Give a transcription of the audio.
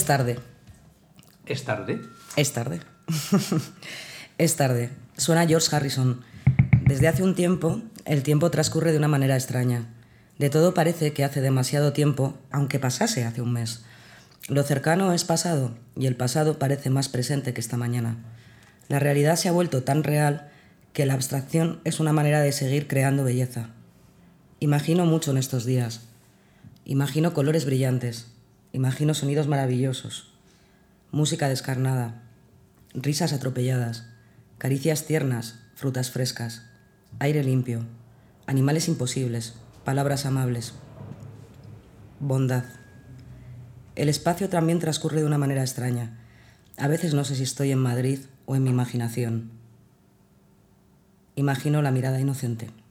tarde. ¿Es tarde? Es tarde. Es tarde. Suena George Harrison. Desde hace un tiempo, el tiempo transcurre de una manera extraña. De todo parece que hace demasiado tiempo, aunque pasase hace un mes. Lo cercano es pasado, y el pasado parece más presente que esta mañana. La realidad se ha vuelto tan real que la abstracción es una manera de seguir creando belleza. Imagino mucho en estos días. Imagino colores brillantes. Imagino sonidos maravillosos. Música descarnada. Risas atropelladas. Caricias tiernas, frutas frescas. Aire limpio. Animales imposibles. Palabras amables. Bondad. El espacio también transcurre de una manera extraña. A veces no sé si estoy en Madrid o en mi imaginación. Imagino la mirada inocente.